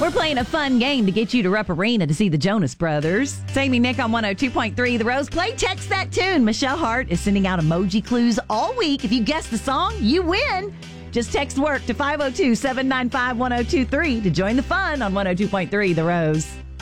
We're playing a fun game to get you to Rupp Arena to see the Jonas Brothers. It's Amy Nick on 102.3 The Rose. Play Text That Tune. Michelle Hart is sending out emoji clues all week. If you guess the song, you win. Just text WORK to 502-795-1023 to join the fun on 102.3 The Rose.